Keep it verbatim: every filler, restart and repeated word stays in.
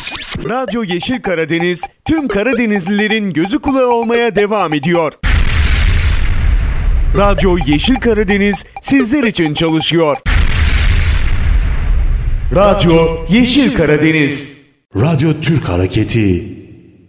Radyo Yeşil Karadeniz tüm Karadenizlilerin gözü kulağı olmaya devam ediyor. Radyo Yeşil Karadeniz sizler için çalışıyor. Radyo Yeşil Karadeniz. Radyo Türk Hareketi.